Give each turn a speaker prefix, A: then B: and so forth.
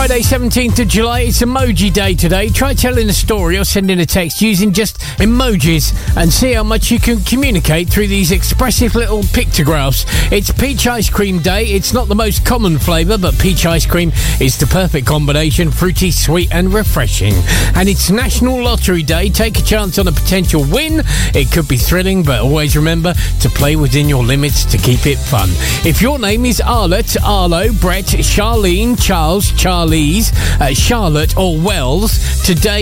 A: Friday 17th of July, it's Emoji Day today. Try telling a story or sending a text using just emojis and see how much you can communicate through these expressive little pictographs. It's Peach Ice Cream Day. It's not the most common flavour, but peach ice cream is the perfect combination, fruity, sweet and refreshing. And it's National Lottery Day. Take a chance on a potential win. It could be thrilling, but always remember to play within your limits to keep it fun. If your name is Arlette, Arlo, Brett, Charlene, Charles, Charlize, Charlotte or Wells, today